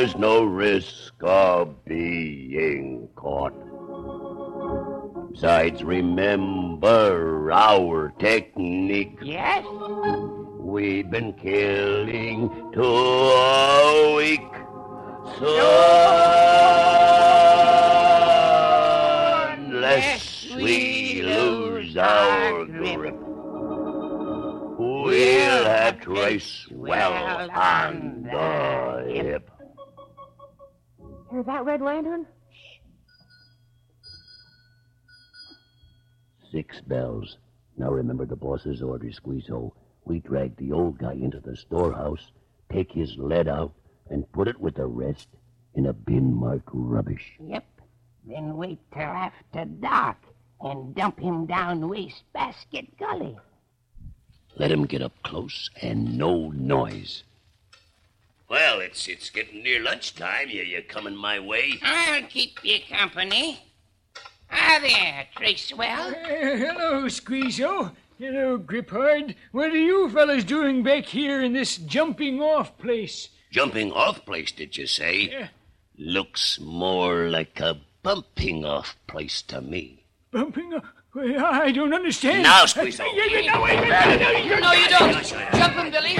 There's no risk of being caught. Besides, remember our technique. Yes? We've been killing 2 a week. So unless we lose our grip, we'll have trace well on the hip. Hear that, Red Lantern? 6 bells. Now remember the boss's orders, Squeezo. We drag the old guy into the storehouse, take his lead out, and put it with the rest in a bin marked rubbish. Yep. Then wait till after dark and dump him down Wastebasket Gully. Let him get up close and no noise. Well, it's getting near lunchtime. You coming my way? I'll keep you company. Ah, there, Tracewell. Hello, Squeezo. Hello, Griphard. What are you fellas doing back here in this jumping-off place? Jumping off place, did you say? Yeah. Looks more like a bumping off place to me. Bumping off? Well, I don't understand. Now, Squeezo. No, No, you don't. Jump him, Billy.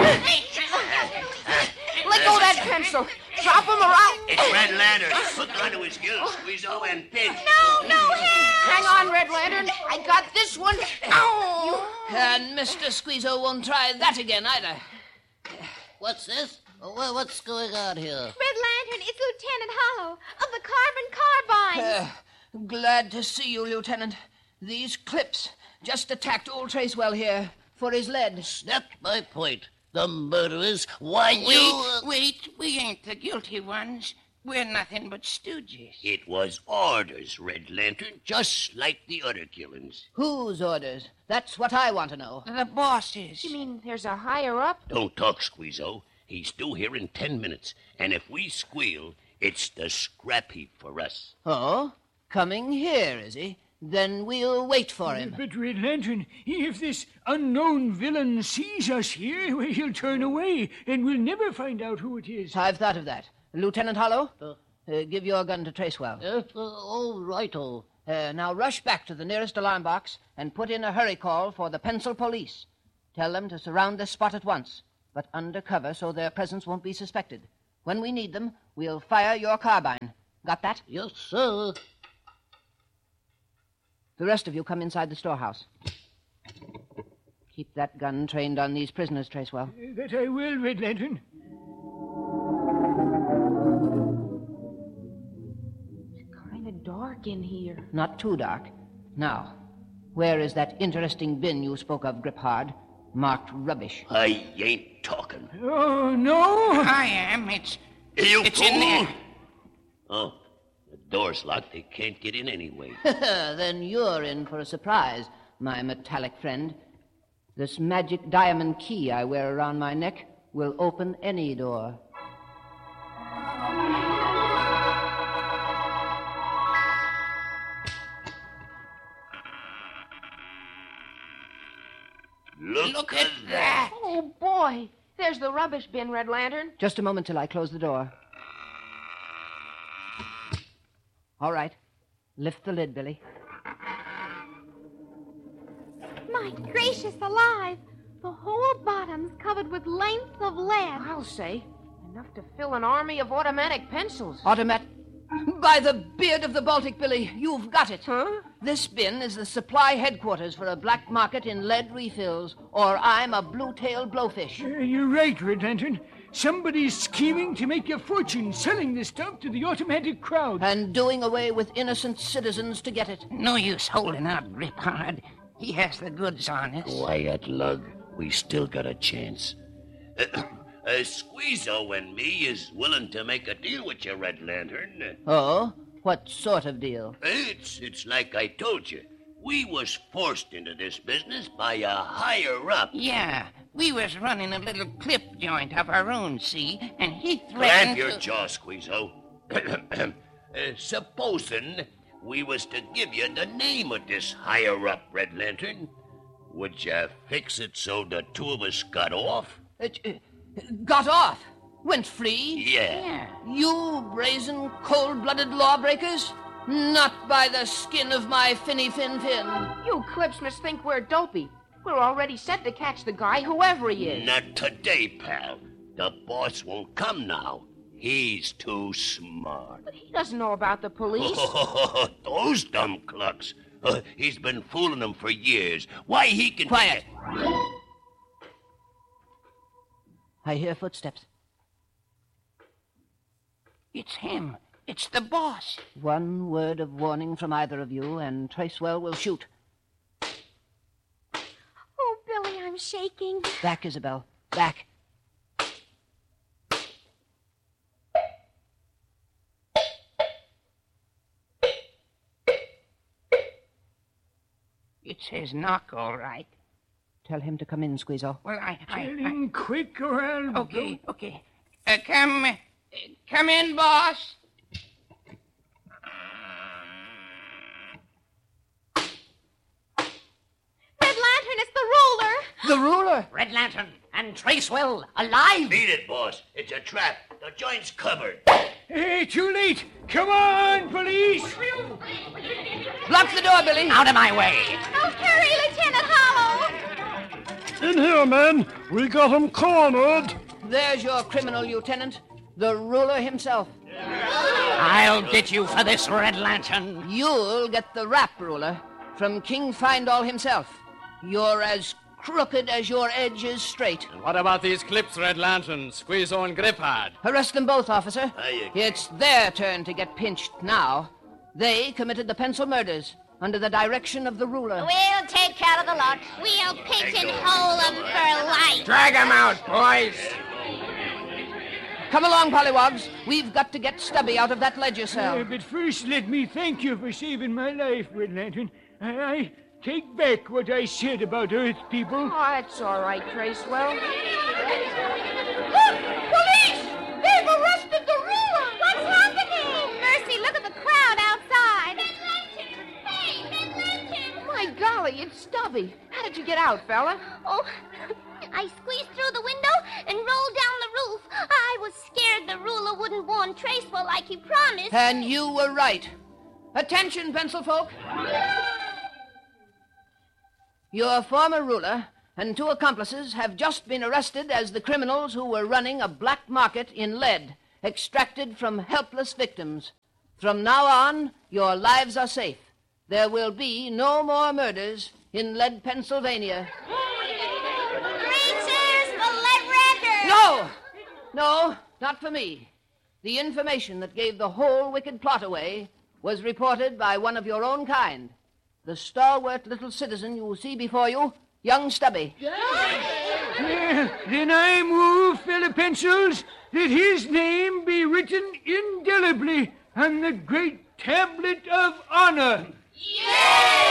Let go of that pencil. Drop him or I'll... It's Red Lantern. Hook onto his gills, Squeezo, and pinch. No, help! Hang on, Red Lantern. I got this one. Ow! And Mr. Squeezo won't try that again, either. What's this? What's going on here? Red Lantern, it's Lieutenant Hollow of the Carbon Carbine. Glad to see you, Lieutenant. These clips just attacked old Tracewell here for his lead. Snapped my point. The murderers, why you... Wait, we ain't the guilty ones. We're nothing but stooges. It was orders, Red Lantern, just like the other killings. Whose orders? That's what I want to know. The bosses. You mean there's a higher up? Don't talk, Squeezo. He's due here in 10 minutes, and if we squeal, it's the scrap heap for us. Oh? Coming here, is he? Then we'll wait for him. But, Red Lantern, if this unknown villain sees us here, well, he'll turn away, and we'll never find out who it is. I've thought of that. Lieutenant Hollow, give your gun to Tracewell. All righto. Now rush back to the nearest alarm box and put in a hurry call for the Pencil Police. Tell them to surround this spot at once, but under cover so their presence won't be suspected. When we need them, we'll fire your carbine. Got that? Yes, sir. The rest of you come inside the storehouse. Keep that gun trained on these prisoners, Tracewell. That I will, Red Lantern. It's kind of dark in here. Not too dark. Now, where is that interesting bin you spoke of, Griphard? Marked rubbish. I ain't talking. Oh, no? I am. It's You It's fool! in there. Oh, the door's locked. They can't get in anyway. Then you're in for a surprise, my metallic friend. This magic diamond key I wear around my neck will open any door. Look at that. Oh, boy. There's the rubbish bin, Red Lantern. Just a moment till I close the door. All right. Lift the lid, Billy. My gracious alive! The whole bottom's covered with lengths of lead. I'll say. Enough to fill an army of automatic pencils. By the beard of the Baltic, Billy, you've got it. Huh? This bin is the supply headquarters for a black market in lead refills, or I'm a blue-tailed blowfish. You're right, Red Lantern. Somebody's scheming to make a fortune selling this stuff to the automatic crowd. And doing away with innocent citizens to get it. no use holding out Griphard. He has the goods on us. Quiet, Lug. We still got a chance. Squeezo and me is willing to make a deal with you, Red Lantern. Oh? What sort of deal? It's like I told you. We was forced into this business by a higher-up. Yeah, we was running a little clip joint of our own, see, and he Clamp threatened your to... jaw, Squeezo. Supposing we was to give you the name of this higher-up, Red Lantern, would you fix it so the two of us got off? Got off? Went free? Yeah. You brazen, cold-blooded lawbreakers? Not by the skin of my finny fin fin. You clips must think we're dopey. We're already set to catch the guy, whoever he is. Not today, pal. The boss won't come now. He's too smart. But he doesn't know about the police. Those dumb clucks. He's been fooling them for years. Why, he can... Quiet. I hear footsteps. It's him. It's the boss. One word of warning from either of you, and Tracewell will shoot. Oh, Billy, I'm shaking. Back, Isabel. Back. It's his knock, all right. Tell him to come in, Squeezo. Well, Tell him quick or I'll... Okay. Come in, boss. Red Lantern, it's the ruler. The ruler! Red Lantern and Tracewell alive. Beat it, boss. It's a trap. The joint's covered. Hey, too late. Come on, police. Lock the door, Billy. Out of my way. Oh, hurry, Lieutenant Hollow. In here, men. We got him cornered. There's your criminal, Lieutenant. The ruler himself. I'll get you for this, Red Lantern. You'll get the rap, ruler, from King Findall himself. You're as crooked as your edge is straight. What about these clips, Red Lantern, Squeezo and Gripphard? Arrest them both, officer. Aye. It's their turn to get pinched now. They committed the pencil murders under the direction of the ruler. We'll take care of the lot. We'll pigeonhole them for life. Drag him out, boys. Come along, Pollywogs. We've got to get Stubby out of that ledger cell. But first, let me thank you for saving my life, Red Lantern. I take back what I said about Earth people. Oh, that's all right, Tracewell. Look! Police! They've arrested the ruler! What's happening? Oh, mercy, look at the crowd outside. Red Lantern! Hey, Red Lantern! My golly, it's Stubby. How did you get out, fella? Oh, I squeezed through the window and rolled down the roof. I was scared the ruler wouldn't warn Tracewell like he promised. And you were right. Attention, pencil folk. Your former ruler and 2 accomplices have just been arrested as the criminals who were running a black market in lead, extracted from helpless victims. From now on, your lives are safe. There will be no more murders in Lead, Pennsylvania. 3 cheers for Red Lantern! No, not for me. The information that gave the whole wicked plot away was reported by one of your own kind. The stalwart little citizen you see before you, young Stubby. Then I move, fellow pencils, that his name be written indelibly on the great tablet of honor. Yeah!